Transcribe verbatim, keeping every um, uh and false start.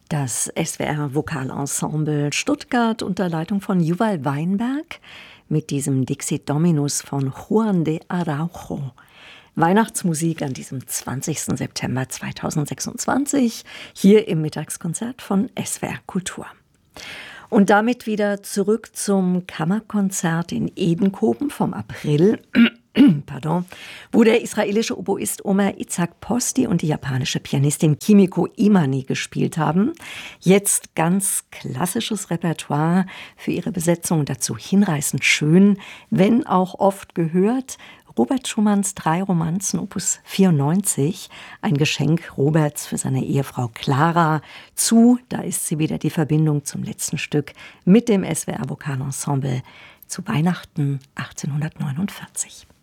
Das S W R Vokalensemble Stuttgart unter Leitung von Juval Weinberg mit diesem Dixit Dominus von Juan de Araujo. Weihnachtsmusik an diesem zwanzigsten September zweitausendsechsundzwanzig hier im Mittagskonzert von S W R Kultur. Und damit wieder zurück zum Kammerkonzert in Edenkoben vom April, pardon, wo der israelische Oboist Omer Itzhak Posti und die japanische Pianistin Kimiko Imani gespielt haben. Jetzt ganz klassisches Repertoire für ihre Besetzung, dazu hinreißend schön, wenn auch oft gehört. Robert Schumanns drei Romanzen Opus vierundneunzig, ein Geschenk Roberts für seine Ehefrau Clara. Zu, da ist sie wieder, die Verbindung zum letzten Stück mit dem S W R Vokalensemble zu Weihnachten achtzehnhundertneunundvierzig.